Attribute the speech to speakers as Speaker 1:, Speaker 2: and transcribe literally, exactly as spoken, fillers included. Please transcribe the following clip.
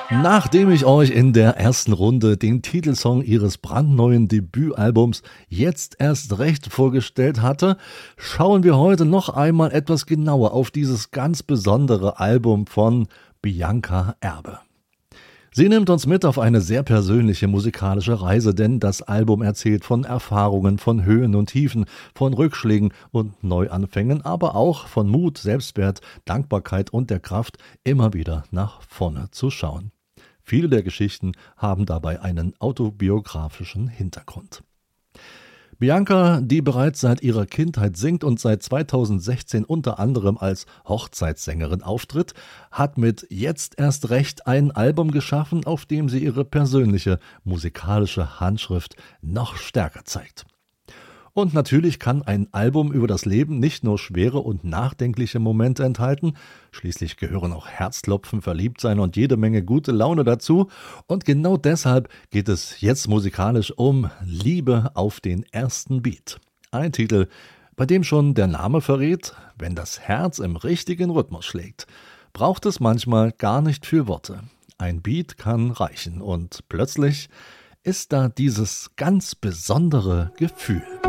Speaker 1: Nachdem ich euch in der ersten Runde den Titelsong ihres brandneuen Debütalbums Jetzt erst recht vorgestellt hatte, schauen wir heute noch einmal etwas genauer auf dieses ganz besondere Album von Bianca Erbe. Sie nimmt uns mit auf eine sehr persönliche musikalische Reise, denn das Album erzählt von Erfahrungen, von Höhen und Tiefen, von Rückschlägen und Neuanfängen, aber auch von Mut, Selbstwert, Dankbarkeit und der Kraft, immer wieder nach vorne zu schauen. Viele der Geschichten haben dabei einen autobiografischen Hintergrund. Bianca, die bereits seit ihrer Kindheit singt und seit zweitausendsechzehn unter anderem als Hochzeitssängerin auftritt, hat mit Jetzt erst recht ein Album geschaffen, auf dem sie ihre persönliche musikalische Handschrift noch stärker zeigt. Und natürlich kann ein Album über das Leben nicht nur schwere und nachdenkliche Momente enthalten, schließlich gehören auch Herzklopfen, Verliebtsein und jede Menge gute Laune dazu. Und genau deshalb geht es jetzt musikalisch um Liebe auf den ersten Beat. Ein Titel, bei dem schon der Name verrät, wenn das Herz im richtigen Rhythmus schlägt, braucht es manchmal gar nicht viel Worte. Ein Beat kann reichen und plötzlich ist da dieses ganz besondere Gefühl.